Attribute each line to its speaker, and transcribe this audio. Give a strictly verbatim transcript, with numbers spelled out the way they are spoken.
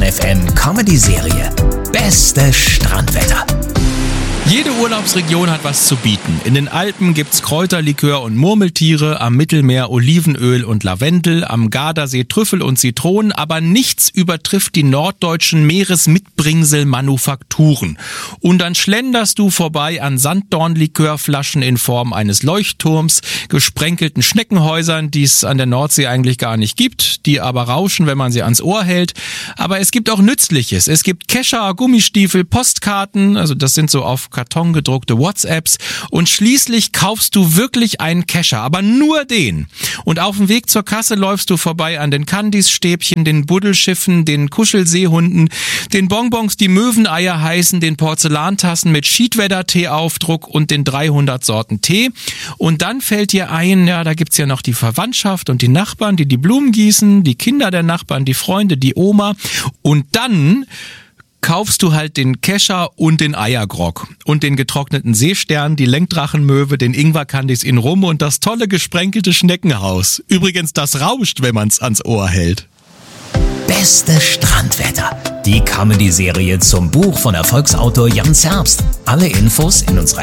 Speaker 1: F M Comedy-Serie Beste Strandwetter.
Speaker 2: Jede Urlaubsregion hat was zu bieten. In den Alpen gibt's Kräuterlikör und Murmeltiere, am Mittelmeer Olivenöl und Lavendel, am Gardasee Trüffel und Zitronen, aber nichts übertrifft die norddeutschen Meeresmitbringsel-Manufakturen. Und dann schlenderst du vorbei an Sanddornlikörflaschen in Form eines Leuchtturms, gesprenkelten Schneckenhäusern, die es an der Nordsee eigentlich gar nicht gibt, die aber rauschen, wenn man sie ans Ohr hält. Aber es gibt auch Nützliches. Es gibt Kescher, Gummistiefel, Postkarten, also das sind so auf Karton gedruckte WhatsApps, und schließlich kaufst du wirklich einen Kescher, aber nur den. Und auf dem Weg zur Kasse läufst du vorbei an den Candice-Stäbchen, den Buddelschiffen, den Kuschelseehunden, den Bonbons, die Möweneier heißen, den Porzellantassen mit Schiedwetter-Tee-Aufdruck und den dreihundert Sorten Tee. Und dann fällt dir ein, ja, da gibt's ja noch die Verwandtschaft und die Nachbarn, die die Blumen gießen, die Kinder der Nachbarn, die Freunde, die Oma. Und dann kaufst du halt den Kescher und den Eiergrog und den getrockneten Seestern, die Lenkdrachenmöwe, den Ingwerkandis in Rum und das tolle gesprenkelte Schneckenhaus. Übrigens, das rauscht, wenn man's ans Ohr hält.
Speaker 1: Beste Strandwetter. Die Comedy-Serie zum Buch von Erfolgsautor Jan Zerbst. Alle Infos in unserer